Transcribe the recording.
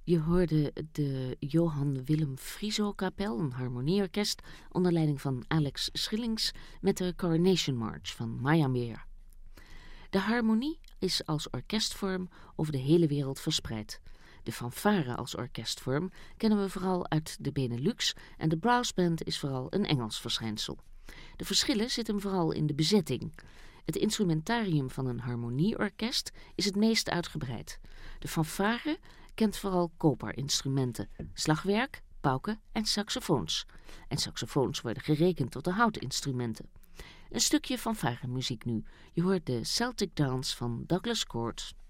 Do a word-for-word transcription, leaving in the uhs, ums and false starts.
Je hoorde de Johan Willem Frieso Kapel, een harmonieorkest onder leiding van Alex Schillings met de Coronation March van Meyerbeer. De harmonie is als orkestvorm over de hele wereld verspreid. De fanfare als orkestvorm kennen we vooral uit de Benelux en de brassband is vooral een Engels verschijnsel. De verschillen zitten vooral in de bezetting. Het instrumentarium van een harmonieorkest is het meest uitgebreid. De fanfare kent vooral koperinstrumenten, slagwerk, pauken en saxofoons. En saxofoons worden gerekend tot de houtinstrumenten. Een stukje fanfaremuziek nu. Je hoort de Celtic Dance van Douglas Court.